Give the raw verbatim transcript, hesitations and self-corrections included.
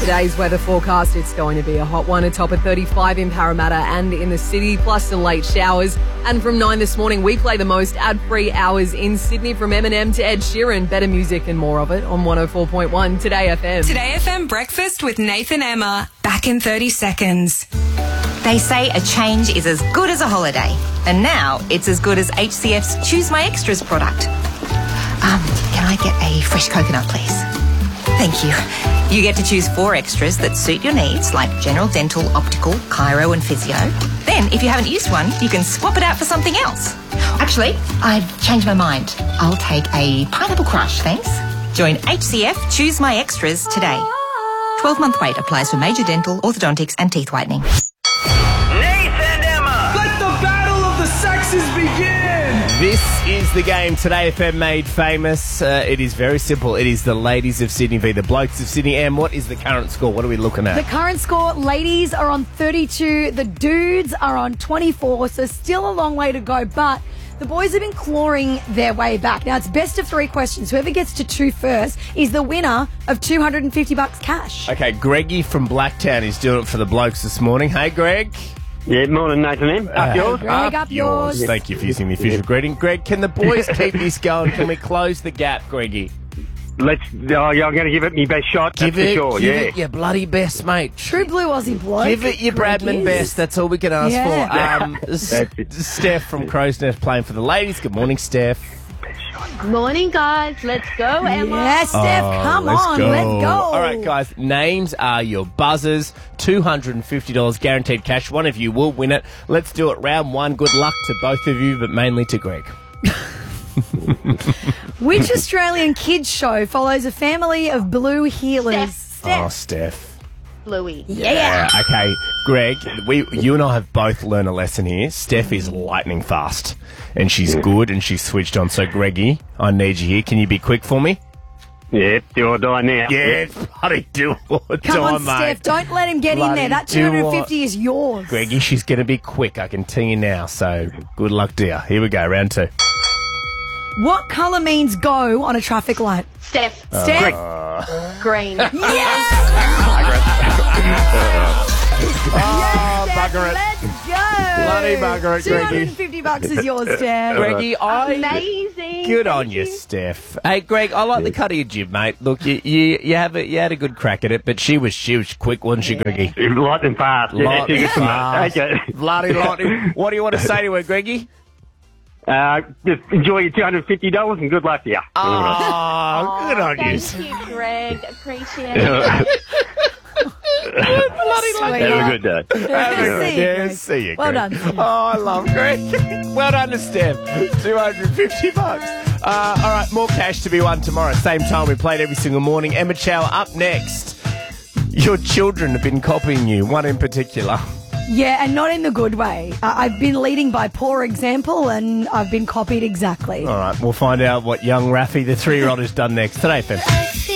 Today's weather forecast, it's going to be a hot one, a top of thirty-five in Parramatta and in the city, plus some late showers. And from nine this morning, we play the most ad-free hours in Sydney, from Eminem to Ed Sheeran. Better music and more of it on one oh four point one Today F M. Today F M breakfast with Nathan Emma. Back in thirty seconds. They say a change is as good as a holiday. And now it's as good as H C F's Choose My Extras product. Um, can I get a fresh coconut, please? Thank you. You get to choose four extras that suit your needs, like general dental, optical, chiro and physio. Then, if you haven't used one, you can swap it out for something else. Actually, I've changed my mind. I'll take a pineapple crush, thanks. Join H C F Choose My Extras today. twelve-month wait applies for major dental, orthodontics and teeth whitening. Nathan Emma! Let the battle of the sexes begin! This is the game Today F M made famous. Uh, it is very simple. It is the ladies of Sydney v the blokes of Sydney. Em, what is the current score? What are we looking at? The current score, ladies are on thirty-two, the dudes are on twenty-four, so still a long way to go, but the boys have been clawing their way back. Now, it's best of three questions. Whoever gets to two first is the winner of two hundred fifty bucks cash. Okay, Greggy from Blacktown is doing it for the blokes this morning. Hey, Greg. Yeah, morning, Nathan. Em. Up Uh, yours? Greg, up yours. Thank you for using the official greeting. Greg, can the boys keep this going? Can we close the gap, Greggy? Let's. Oh, yeah, I'm going to give it my best shot. Give that's it, for sure. give Yeah. it your bloody best, mate. True blue Aussie bloke. Give it your Greg Bradman is. best. That's all we can ask Yeah. for. Um, S- That's it. Steph from Crow's Nest playing for the ladies. Good morning, Steph. Morning, guys. Let's go, Emma. Yes, Steph, Oh, come let's on, go. let's go. All right, guys, names are your buzzers. two hundred fifty dollars guaranteed cash. One of you will win it. Let's do it. Round one. Good luck to both of you, but mainly to Greg. Which Australian kids show follows a family of blue healers? Oh, Steph. Steph. Bluey. Yeah. Okay, Greg, we, you and I have both learned a lesson here. Steph is lightning fast, and she's good, and she's switched on. So, Greggy, I need you here. Can you be quick for me? Yeah, do or die now. Yeah, it's bloody do or Come die, on, mate. Steph, don't let him get in Bloody there. That do two hundred fifty is yours. Greggy, she's going to be quick, I can tell you now. So, good luck, dear. Here we go, round two. What colour means go on a traffic light? Steph. Steph? Green. Oh, bugger it. Let's go. Bloody bugger it, two hundred fifty bucks is yours, Steph. Greggy, I... Amazing. Good on Thank you, Steph. Hey, Greg, I like the cut of your jib, mate. Look, you you, you have a, you had a good crack at it, but she was she was quick, wasn't she, Greggy? Lightning fast. Yeah, Lightning she gets some- fast. Okay. Bloody lightning. What do you want to say to her, Greggy? Uh, just enjoy your two hundred fifty dollars and good luck to you. Oh, good on you. Thank you, Greg. Appreciate it. Bloody Sweet. Have a good day. Have a good- See you, yeah, Greg. see you, Well Greg. done. Oh, I love Greg. Well done to Steph. two hundred fifty bucks. Uh, all right, more cash to be won tomorrow. Same time we played every single morning. Emma Chow up next. Your children have been copying you, one in particular. Yeah, and not in the good way. Uh, I've been leading by poor example, and I've been copied exactly. All right, we'll find out what young Rafi, the three-year-old, has done next. Today, Fem.